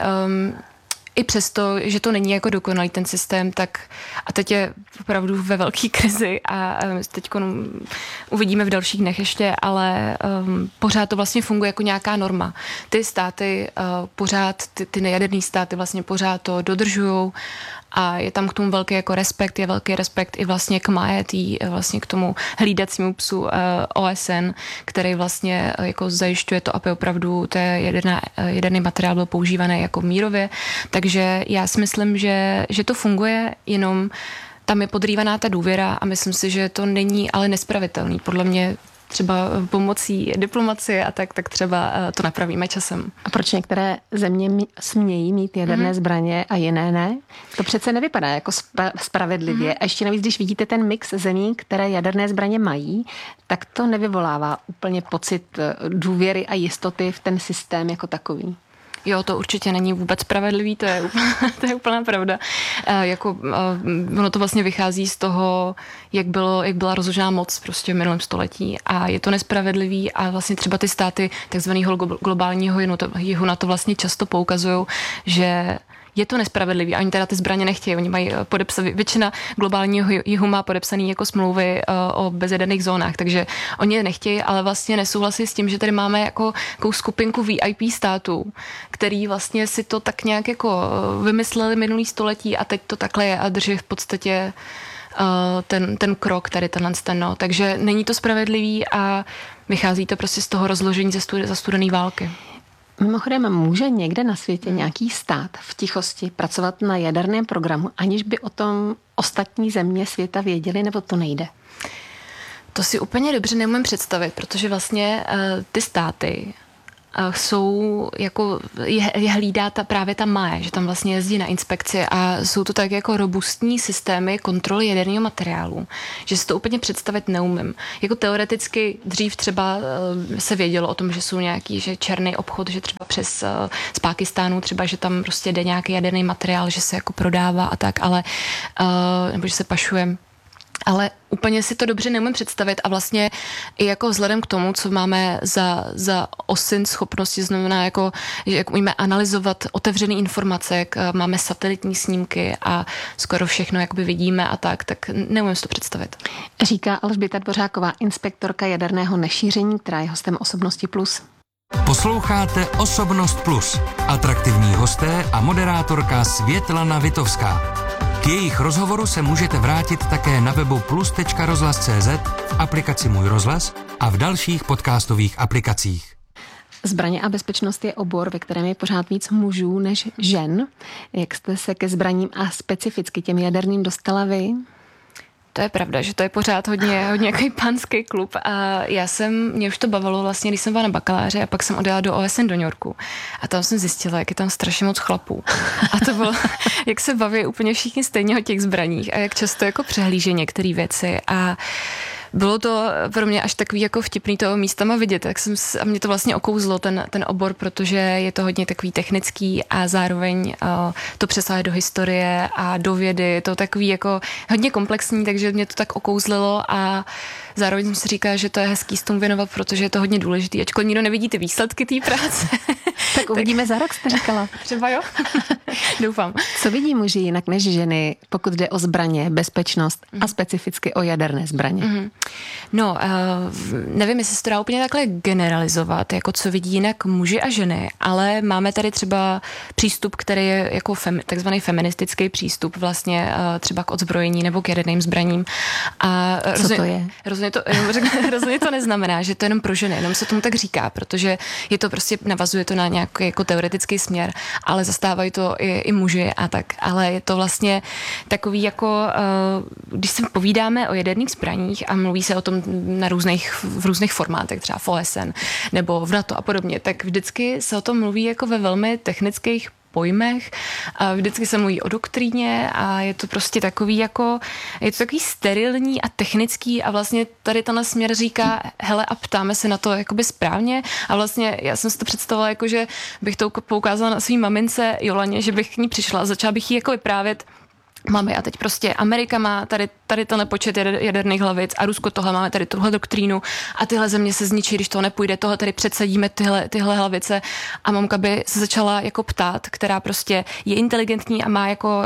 [SPEAKER 8] i přesto, že to není jako dokonalý ten systém, tak a teď je opravdu ve velké krizi a teď uvidíme v dalších dnech ještě, ale pořád to vlastně funguje jako nějaká norma. Ty státy pořád, ty nejaderný státy vlastně pořád to dodržujou a je tam k tomu velký jako respekt, je velký respekt i vlastně k MAE, vlastně k tomu hlídacímu psu OSN, který vlastně jako zajišťuje to, aby opravdu jaderný materiál byl používaný jako mírově. Takže já si myslím, že to funguje, jenom tam je podrývaná ta důvěra a myslím si, že to není ale nespravitelný. Podle mě třeba pomocí diplomacie a tak třeba to napravíme časem.
[SPEAKER 7] A proč některé země smějí mít jaderné zbraně a jiné ne? To přece nevypadá jako spravedlivě. A ještě navíc, když vidíte ten mix zemí, které jaderné zbraně mají, tak to nevyvolává úplně pocit důvěry a jistoty v ten systém jako takový.
[SPEAKER 8] Jo, to určitě není vůbec spravedlivý, to je úplná pravda. Ono to vlastně vychází z toho, jak byla rozložená moc prostě v minulém století a je to nespravedlivý a vlastně třeba ty státy takzvaného globálního jihu na to vlastně často poukazují, že je to nespravedlivý a oni teda ty zbraně nechtějí. Oni mají podepsat, většina globálního jihu má podepsaný jako smlouvy o bezjaderných zónách, takže oni je nechtějí, ale vlastně nesouhlasí s tím, že tady máme jako skupinku VIP států, který vlastně si to tak nějak jako vymysleli minulý století a teď to takhle je a drží v podstatě ten krok tady tenhle. Takže není to spravedlivý a vychází to prostě z toho rozložení za studené války.
[SPEAKER 7] Mimochodem, může někde na světě nějaký stát v tichosti pracovat na jaderném programu, aniž by o tom ostatní země světa věděli, nebo to nejde?
[SPEAKER 8] To si úplně dobře neumím představit, protože vlastně ty státy jsou jako, je hlídá právě ta MAE, že tam vlastně jezdí na inspekci a jsou to tak jako robustní systémy kontroly jaderného materiálu, že si to úplně představit neumím. Jako teoreticky dřív třeba se vědělo o tom, že jsou nějaký, že černý obchod, že třeba přes z Pákistánu třeba, že tam prostě jde nějaký jaderný materiál, že se jako prodává a tak, ale nebo že se pašuje. Ale úplně si to dobře neumím představit a vlastně i jako vzhledem k tomu, co máme za OSINT schopnosti, znamená jako, že jak umíme analyzovat otevřené informace, jak máme satelitní snímky a skoro všechno jakoby vidíme a tak neumím si to představit.
[SPEAKER 7] Říká Alžběta Dvořáková, inspektorka jaderného nešíření, která je hostem Osobnosti Plus.
[SPEAKER 4] Posloucháte Osobnost Plus. Atraktivní hosté a moderátorka Světlana Vitovská. K jejich rozhovoru se můžete vrátit také na webu plus.rozhlas.cz, v aplikaci Můj rozhlas a v dalších podcastových aplikacích.
[SPEAKER 7] Zbraně a bezpečnost je obor, ve kterém je pořád víc mužů než žen. Jak jste se ke zbraním a specificky těm jaderným dostala vy?
[SPEAKER 8] To je pravda, že to je pořád hodně nějaký pánský klub a mě už to bavilo vlastně, když jsem byla na bakaláře a pak jsem odjela do OSN do New Yorku a tam jsem zjistila, jak je tam strašně moc chlapů. A to bylo, jak se baví úplně všichni stejně o těch zbraních a jak často jako přehlíží některé věci a bylo to pro mě až takový jako vtipný toho místama vidět, a mě to vlastně okouzlo ten obor, protože je to hodně takový technický a zároveň to přesahuje do historie a do vědy, je to takový jako hodně komplexní, takže mě to tak okouzlilo a zároveň jsem si říkala, že to je hezký s tomu věnovat, protože je to hodně důležitý, ačkoliv nikdo nevidí ty výsledky té práce.
[SPEAKER 7] Tak uvidíme za rok, jste říkala.
[SPEAKER 8] Třeba jo. Doufám.
[SPEAKER 7] Co vidí muži jinak než ženy, pokud jde o zbraně, bezpečnost a specificky o jaderné zbraně?
[SPEAKER 8] No, nevím, jestli se to dá úplně takhle generalizovat, jako co vidí jinak muži a ženy, ale máme tady třeba přístup, který je jako takzvaný feministický přístup vlastně třeba k odzbrojení nebo k jaderným zbraním. A
[SPEAKER 7] co to je?
[SPEAKER 8] Rozhodně to neznamená, že to je jenom pro ženy, jenom se tomu tak říká, protože je to prostě, navazuje to na nějaký jako teoretický směr, ale zastávají to i muži a tak. Ale je to vlastně takový jako, když se povídáme o jaderných zbraních a mluví se o tom v různých formátech, třeba v OSN nebo v NATO a podobně, tak vždycky se o tom mluví jako ve velmi technických pojmech. A vždycky se mluví o doktríně a je to prostě takový jako, je to takový sterilní a technický a vlastně tady tenhle směr říká, hele a ptáme se na to jakoby správně a vlastně já jsem si to představila jako, že bych to poukázala na svý mamince Jolaně, že bych k ní přišla a začala bych jí jako vyprávět, mami, a teď prostě Amerika má tady tenhle počet jaderných hlavic a Rusko tohle, máme tady tuhle doktrínu a tyhle země se zničí, když to nepůjde, tohle tady předsadíme tyhle hlavice a mamka by se začala jako ptát, která prostě je inteligentní a má jako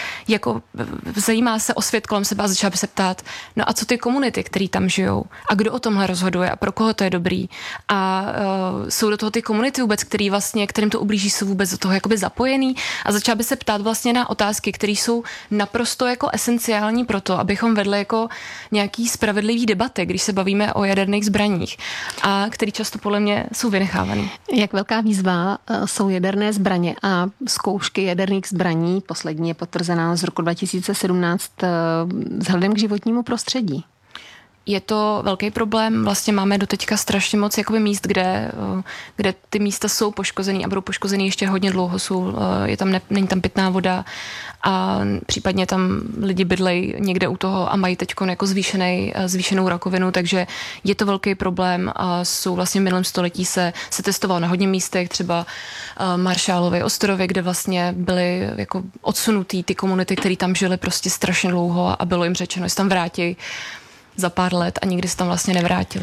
[SPEAKER 8] zajímá se o svět kolem sebe a začala by se ptát, no a co ty komunity, který tam žijou a kdo o tomhle rozhoduje a pro koho to je dobrý a jsou do toho ty komunity vůbec, kterým to ublíží, jsou vůbec do toho jakoby zapojený a začala by se ptát vlastně na otázky, které jsou naprosto jako esenciální pro to, abychom vedli jako nějaký spravedlivý debaty, když se bavíme o jaderných zbraních a který často podle mě jsou vynechávaný.
[SPEAKER 7] Jak velká výzva jsou jaderné zbraně a zkoušky jaderných zbraní, poslední je potvrzená z roku 2017 vzhledem k životnímu prostředí?
[SPEAKER 8] Je to velký problém, vlastně máme doteďka strašně moc jakoby míst, kde ty místa jsou poškozený a budou poškozený ještě hodně dlouho, není tam pitná voda a případně tam lidi bydlejí někde u toho a mají teďko jako zvýšenou rakovinu, takže je to velký problém a jsou vlastně v minulém století se testovalo na hodně místech, třeba Marshallovy ostrovy, kde vlastně byly jako odsunutý ty komunity, které tam žily prostě strašně dlouho a bylo jim řečeno, že se tam vrátí za pár let a nikdy se tam vlastně nevrátili.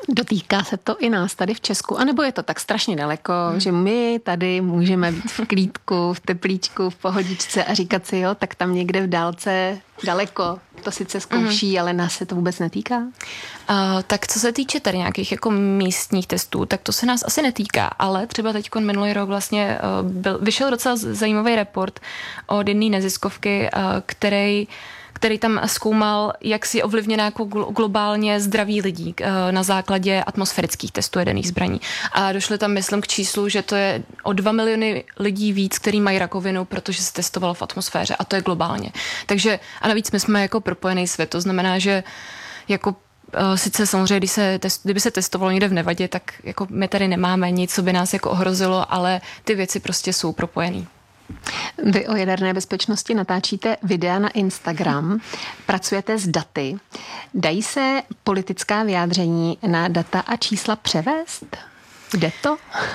[SPEAKER 7] Dotýká se to i nás tady v Česku, anebo je to tak strašně daleko, že my tady můžeme být v klídku, v teplíčku, v pohodičce a říkat si, jo, tak tam někde v dálce daleko to sice zkouší, ale nás se to vůbec netýká?
[SPEAKER 8] Tak co se týče tady nějakých jako místních testů, tak to se nás asi netýká, ale třeba teď minulý rok vlastně vyšel docela zajímavý report od jedné neziskovky, který tam zkoumal, jak si ovlivněná jako globálně zdraví lidí na základě atmosférických testů jaderných zbraní. A došli tam, myslím, k číslu, že to je o 2 miliony lidí víc, který mají rakovinu, protože se testovalo v atmosféře a to je globálně. Takže a navíc my jsme jako propojený svět, to znamená, že jako sice samozřejmě, kdyby se testovalo někde v Nevadě, tak jako my tady nemáme nic, co by nás jako ohrozilo, ale ty věci prostě jsou propojený.
[SPEAKER 7] Vy o jaderné bezpečnosti natáčíte videa na Instagram, pracujete s daty. Dají se politická vyjádření na data a čísla převést? Jde to?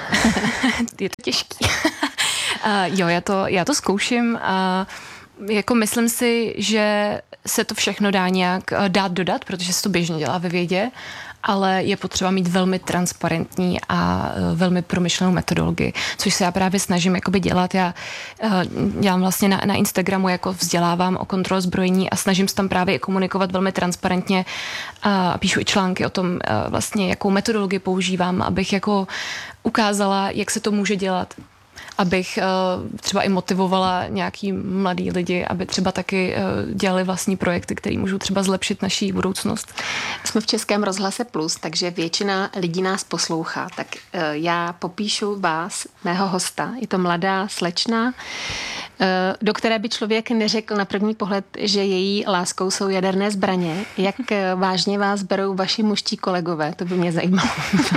[SPEAKER 8] Je to těžký. Jo, já to zkouším. Jako myslím si, že se to všechno dá nějak dát dodat, protože se to běžně dělá ve vědě, ale je potřeba mít velmi transparentní a velmi promyšlenou metodologii, což se já právě snažím jakoby dělat. Já dělám vlastně na Instagramu, jako vzdělávám o kontrole zbrojení a snažím se tam právě komunikovat velmi transparentně a píšu i články o tom vlastně, jakou metodologii používám, abych jako ukázala, jak se to může dělat. Abych třeba i motivovala nějaký mladý lidi, aby třeba taky dělali vlastní projekty, které můžou třeba zlepšit naší budoucnost.
[SPEAKER 7] Jsme v Českém rozhlase Plus, takže většina lidí nás poslouchá. Tak já popíšu vás, mého hosta. Je to mladá slečna, do které by člověk neřekl na první pohled, že její láskou jsou jaderné zbraně. Jak vážně vás berou vaši mužští kolegové? To by mě zajímalo.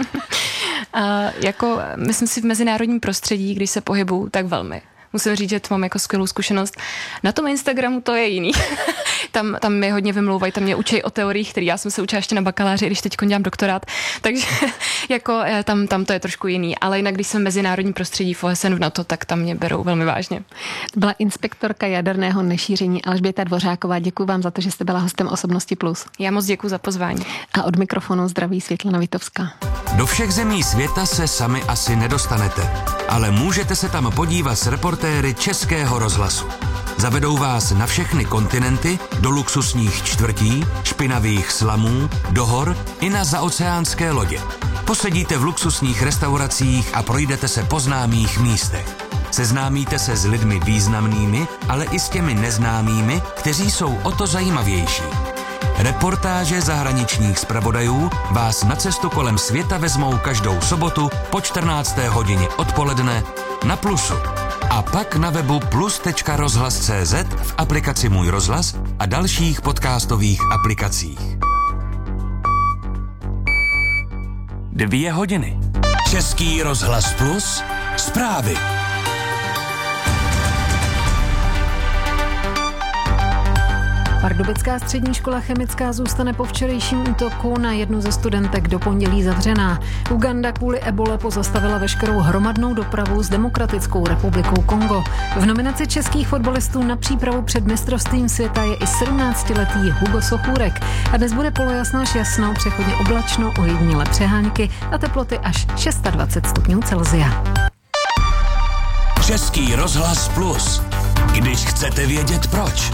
[SPEAKER 8] Jako, myslím si v mezinárodním prostředí, když se pohybuju, tak velmi. Musím říct, že to mám jako skvělou zkušenost. Na tom Instagramu to je jiný. Tam mě hodně vymlouvají, tam mě učí o teoriích, které já jsem se učila ještě na bakaláři, když teď dělám doktorát. Takže jako tam to je trošku jiný. Ale jinak, když jsem v mezinárodním prostředí v OSN v NATO, tak tam mě berou velmi vážně.
[SPEAKER 7] Byla inspektorka jaderného nešíření Alžběta Dvořáková. Děkuji vám za to, že jste byla hostem Osobnosti Plus.
[SPEAKER 8] Já moc děkuji za pozvání.
[SPEAKER 7] A od mikrofonu zdraví Světlana Vitovská.
[SPEAKER 4] Do všech zemí světa se sami asi nedostanete, ale můžete se tam podívat s reportéry Českého rozhlasu. Zavedou vás na všechny kontinenty, do luxusních čtvrtí, špinavých slamů, do hor i na zaoceánské lodě. Posedíte v luxusních restauracích a projdete se po známých místech. Seznámíte se s lidmi významnými, ale i s těmi neznámými, kteří jsou o to zajímavější. Reportáže zahraničních zpravodajů vás na cestu kolem světa vezmou každou sobotu po 14. hodině odpoledne na Plusu. A pak na webu plus.rozhlas.cz, v aplikaci Můj rozhlas a dalších podcastových aplikacích. 2 hodiny. Český rozhlas Plus. Zprávy.
[SPEAKER 5] Pardubická střední škola chemická zůstane po včerejším útoku na jednu ze studentek do pondělí zavřená. Uganda kvůli ebole pozastavila veškerou hromadnou dopravu s Demokratickou republikou Kongo. V nominaci českých fotbalistů na přípravu před mistrovstvím světa je i 17letý Hugo Sochůrek. A dnes bude polojasno až jasno, přechodně oblačno, ojedinělé přehánky a teploty až 26 stupňů Celsia.
[SPEAKER 4] Český rozhlas Plus. Když chcete vědět proč.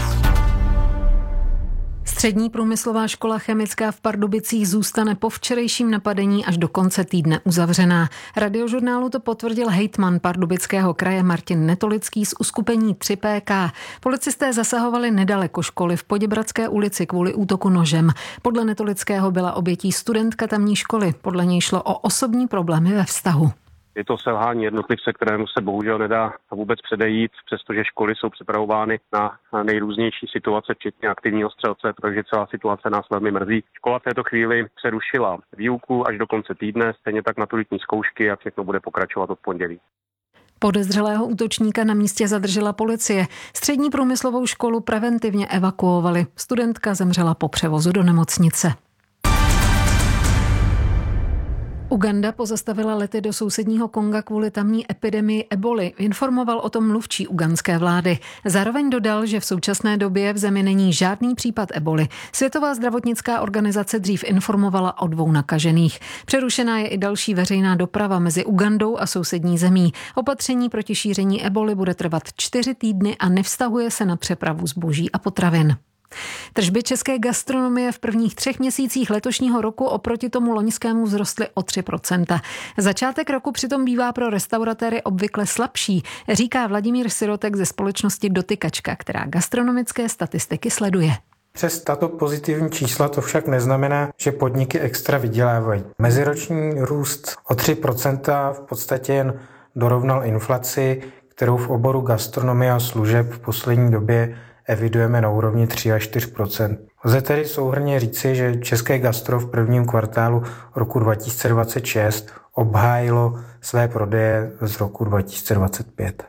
[SPEAKER 5] Střední průmyslová škola chemická v Pardubicích zůstane po včerejším napadení až do konce týdne uzavřená. Radiožurnálu to potvrdil hejtman Pardubického kraje Martin Netolický z uskupení 3PK. Policisté zasahovali nedaleko školy v Poděbradské ulici kvůli útoku nožem. Podle Netolického byla obětí studentka tamní školy. Podle něj šlo o osobní problémy ve vztahu.
[SPEAKER 9] Je to selhání jednotlivce, kterému se bohužel nedá vůbec předejít, přestože školy jsou připravovány na nejrůznější situace, včetně aktivního střelce, takže celá situace nás velmi mrzí. Škola v této chvíli přerušila výuku až do konce týdne, stejně tak maturitní zkoušky a všechno bude pokračovat od pondělí.
[SPEAKER 5] Podezřelého útočníka na místě zadržela policie. Střední průmyslovou školu preventivně evakuovali. Studentka zemřela po převozu do nemocnice. Uganda pozastavila lety do sousedního Konga kvůli tamní epidemii eboli. Informoval o tom mluvčí ugandské vlády. Zároveň dodal, že v současné době v zemi není žádný případ eboli. Světová zdravotnická organizace dřív informovala o 2 nakažených. Přerušená je i další veřejná doprava mezi Ugandou a sousední zemí. Opatření proti šíření eboli bude trvat 4 týdny a nevztahuje se na přepravu zboží a potravin. Tržby české gastronomie v prvních 3 měsících letošního roku oproti tomu loňskému vzrostly o 3%. Začátek roku přitom bývá pro restauratéry obvykle slabší, říká Vladimír Sirotek ze společnosti Dotykačka, která gastronomické statistiky sleduje.
[SPEAKER 10] Přes tato pozitivní čísla to však neznamená, že podniky extra vydělávají. Meziroční růst o 3% v podstatě jen dorovnal inflaci, kterou v oboru gastronomie a služeb v poslední době evidujeme na úrovni 3 až 4%. Lze tedy souhrnně říci, že české gastro v prvním kvartálu roku 2026 obhájilo své prodeje z roku 2025.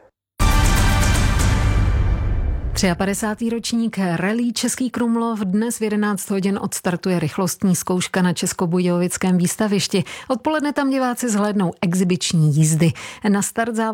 [SPEAKER 5] 53. ročník Rallye Český Krumlov. Dnes v 11 hodin odstartuje rychlostní zkouška na Českobudějovickém výstavišti. Odpoledne tam diváci zhlédnou exibiční jízdy. Na start závodu